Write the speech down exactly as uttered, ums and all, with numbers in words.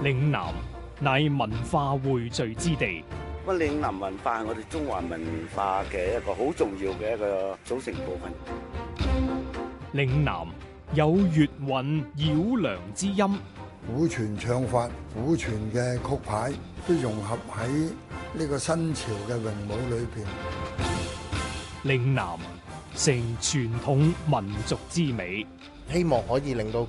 嶺南乃文化匯聚之地。 咁嶺南文化係我哋中華文化嘅一個好重要嘅一個組成部分。 嶺南有粵韻繞梁之音， 古傳唱法、古傳嘅曲牌都融合喺呢個新潮嘅詠舞裏邊。 嶺南成傳統民族之美， 希望可以令到